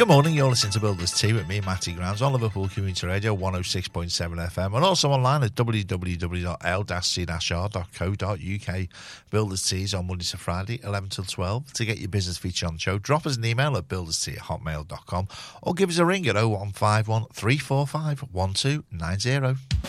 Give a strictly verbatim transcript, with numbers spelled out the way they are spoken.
Good morning, you're listening to Builders Tea with me, Matty Grounds, on Liverpool Community Radio one oh six point seven F M, and also online at w w w dot l c r dot co dot u k. Builders Tea is on Monday to Friday, eleven till twelve. To get your business feature on the show, drop us an email at builderstea at hotmail dot com or give us a ring at oh one five one, three four five, one two nine zero.